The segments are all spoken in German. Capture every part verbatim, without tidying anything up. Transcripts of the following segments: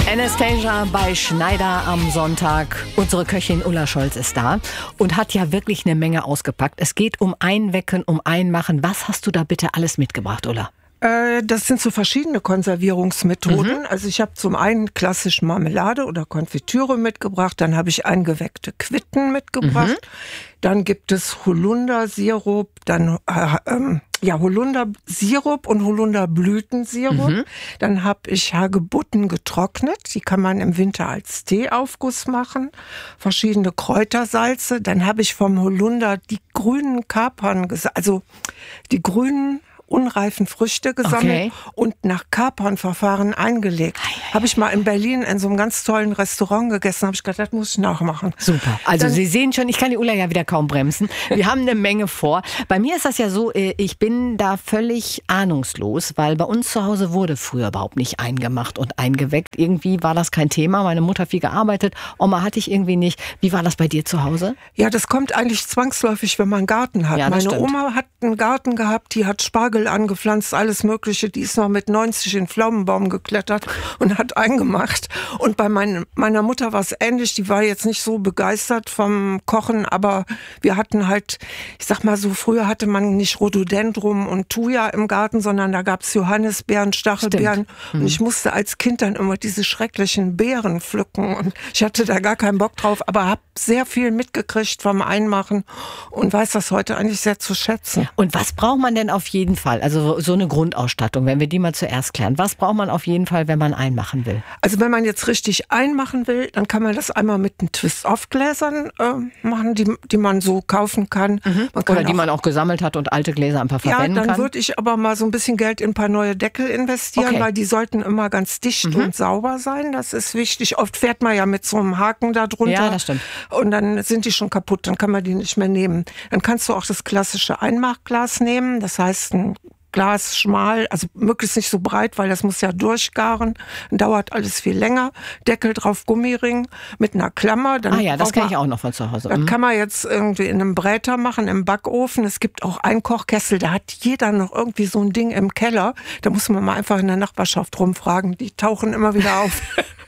Anastasia bei Schneider am Sonntag. Unsere Köchin Ulla Scholz ist da und hat ja wirklich eine Menge ausgepackt. Es geht um Einwecken, um Einmachen. Was hast du da bitte alles mitgebracht, Ulla? Äh, das sind so verschiedene Konservierungsmethoden. Mhm. Also ich habe zum einen klassisch Marmelade oder Konfitüre mitgebracht, dann habe ich eingeweckte Quitten mitgebracht. Mhm. Dann gibt es Holundersirup, dann äh, ähm, ja Holundersirup und Holunderblütensirup. Mhm. Dann habe ich Hagebutten getrocknet, die kann man im Winter als Teeaufguss machen. Verschiedene Kräutersalze. Dann habe ich vom Holunder die grünen Kapern, also die grünen unreifen Früchte gesammelt, okay, und nach Kapernverfahren eingelegt. Habe ich mal in Berlin in so einem ganz tollen Restaurant gegessen, habe ich gedacht, das muss ich nachmachen. Super. Also Dann, Sie sehen schon, ich kann die Ulla ja wieder kaum bremsen. Wir haben eine Menge vor. Bei mir ist das ja so, ich bin da völlig ahnungslos, weil bei uns zu Hause wurde früher überhaupt nicht eingemacht und eingeweckt. Irgendwie war das kein Thema. Meine Mutter hat viel gearbeitet, Oma hatte ich irgendwie nicht. Wie war das bei dir zu Hause? Ja, das kommt eigentlich zwangsläufig, wenn man einen Garten hat. Ja, Meine stimmt. Oma hat einen Garten gehabt, die hat Spargel angepflanzt, alles Mögliche. Die ist noch mit neunzig in den Pflaumenbaum geklettert und hat eingemacht. Und bei mein, meiner Mutter war es ähnlich. Die war jetzt nicht so begeistert vom Kochen, aber wir hatten halt, ich sag mal so, früher hatte man nicht Rhododendron und Thuja im Garten, sondern da gab es Johannisbeeren, Stachelbeeren. Hm. Und ich musste als Kind dann immer diese schrecklichen Beeren pflücken. Und ich hatte da gar keinen Bock drauf, aber habe sehr viel mitgekriegt vom Einmachen und weiß das heute eigentlich sehr zu schätzen. Und was braucht man denn auf jeden Fall? Also so eine Grundausstattung, wenn wir die mal zuerst klären. Was braucht man auf jeden Fall, wenn man einmachen will? Also wenn man jetzt richtig einmachen will, dann kann man das einmal mit den Twist-Off-Gläsern äh, machen, die, die man so kaufen kann. Mhm. Man kann Oder die auch, man auch gesammelt hat und alte Gläser ein paar verwenden kann. Ja, dann würde ich aber mal so ein bisschen Geld in ein paar neue Deckel investieren, okay, weil die sollten immer ganz dicht mhm. und sauber sein. Das ist wichtig. Oft fährt man ja mit so einem Haken da drunter. Ja, das stimmt. Und dann sind die schon kaputt, dann kann man die nicht mehr nehmen. Dann kannst du auch das klassische Einmachglas nehmen. Das heißt, ein Glas schmal, also möglichst nicht so breit, weil das muss ja durchgaren. Dann dauert alles viel länger. Deckel drauf, Gummiring mit einer Klammer. Dann ah ja, das kenne ich auch noch von zu Hause. Das mhm. kann man jetzt irgendwie in einem Bräter machen, im Backofen. Es gibt auch einen Kochkessel, da hat jeder noch irgendwie so ein Ding im Keller. Da muss man mal einfach in der Nachbarschaft rumfragen. Die tauchen immer wieder auf.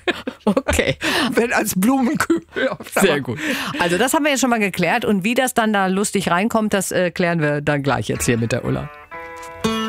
Okay. Wenn als Blumenkübel. Sehr gut. Also das haben wir jetzt schon mal geklärt. Und wie das dann da lustig reinkommt, das äh, klären wir dann gleich jetzt hier mit der Ulla.